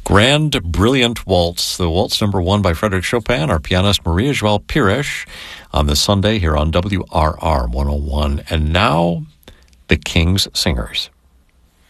Grand Brilliant Waltz, the waltz number 1 by Frédéric Chopin, our pianist Maria João Pires, on this Sunday here on WRR 101. And now, the King's Singers.